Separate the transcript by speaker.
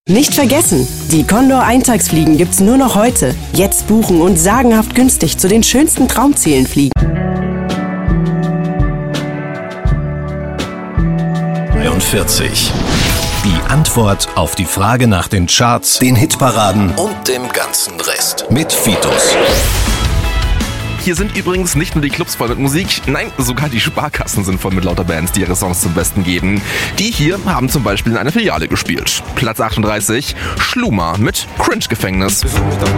Speaker 1: Nicht vergessen, die Condor Eintagsfliegen gibt's nur noch heute. Jetzt buchen und sagenhaft günstig zu den schönsten Traumzielen fliegen.
Speaker 2: 43. Die Antwort auf die Frage nach den Charts, den Hitparaden und dem ganzen Rest mit Fitus.
Speaker 3: Hier sind übrigens nicht nur die Clubs voll mit Musik, nein, sogar die Sparkassen sind voll mit lauter Bands, die ihre Songs zum Besten geben. Die hier haben zum Beispiel in einer Filiale gespielt. Platz 38, Schluma mit Cringe Gefängnis.